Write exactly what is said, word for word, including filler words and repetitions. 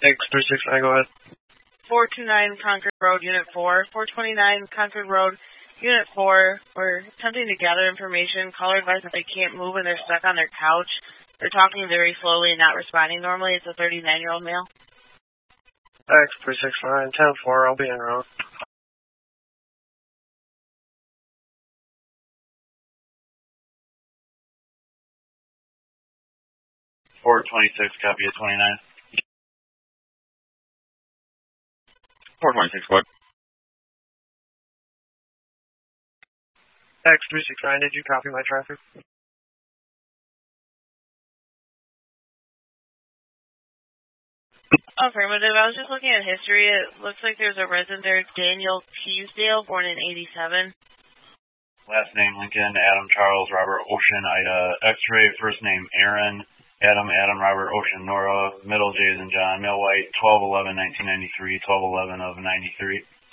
X three six nine, go ahead. four two nine Concord Road, Unit four. four twenty-nine Concord Road, Unit four. We're attempting to gather information. Caller advised that they can't move and they're stuck on their couch. They're talking very slowly and not responding normally. It's a thirty-nine-year-old male. X three six nine, ten four, I'll be en route. four twenty-six, copy at twenty-nine. four twenty-six, what? X three six nine, did you copy my traffic? Affirmative. I was just looking at history. It looks like there's a resident there, Daniel Teasdale, born in eighty-seven. Last name Lincoln, Adam Charles Robert Ocean Ida X-ray, first name Aaron, Adam Adam Robert Ocean Nora, middle Jason John, male white, twelve eleven nineteen ninety-three, twelve eleven of ninety-three.